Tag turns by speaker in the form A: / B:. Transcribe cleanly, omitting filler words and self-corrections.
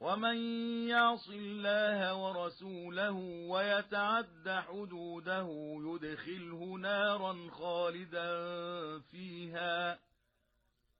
A: ومن يعص الله ورسوله ويتعد حدوده يدخله نارا خالدا فيها